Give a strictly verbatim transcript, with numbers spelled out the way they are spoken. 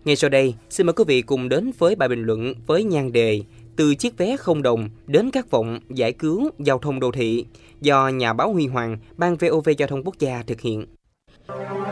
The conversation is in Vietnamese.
Ngay sau đây, xin mời quý vị cùng đến với bài bình luận với nhan đề Từ chiếc vé không đồng đến khát vọng giải cứu giao thông đô thị do nhà báo Huy Hoàng, Ban vê o vê Giao thông Quốc gia thực hiện.